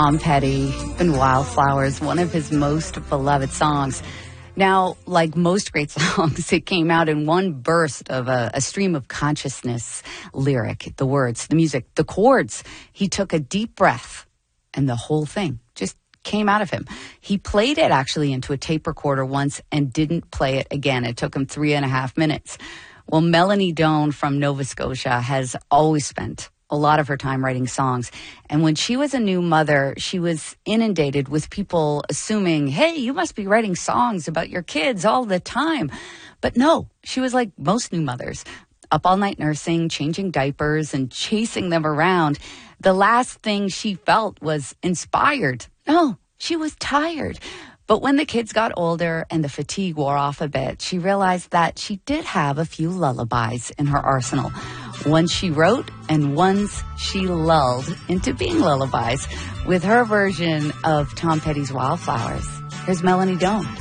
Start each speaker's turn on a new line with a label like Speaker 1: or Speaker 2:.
Speaker 1: Tom Petty and Wildflowers, one of his most beloved songs. Now, like most great songs, it came out in one burst of a stream of consciousness lyric, the words, the music, the chords. He took a deep breath and the whole thing just came out of him. He played it actually into a tape recorder once and didn't play it again. It took him 3.5 minutes. Well, Melanie Doan from Nova Scotia has always spent a lot of her time writing songs. And when she was a new mother, she was inundated with people assuming, hey, you must be writing songs about your kids all the time. But no, she was like most new mothers, up all night nursing, changing diapers, and chasing them around. The last thing she felt was inspired. No, she was tired. But when the kids got older and the fatigue wore off a bit, she realized that she did have a few lullabies in her arsenal. Ones she wrote and ones she lulled into being lullabies with her version of Tom Petty's Wildflowers. Here's Melanie Doan.